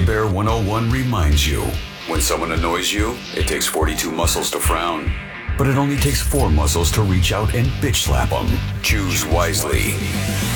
Bear 101 reminds you, when someone annoys you, it takes 42 muscles to frown. But it only takes 4 muscles to reach out and bitch slap them. Choose wisely.